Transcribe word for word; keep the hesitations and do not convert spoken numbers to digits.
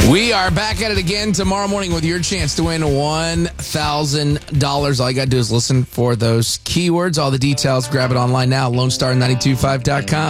We are back at it again tomorrow morning with your chance to win one thousand dollars. All you got to do is listen for those keywords. All the details, grab it online now, lone star nine two five dot com.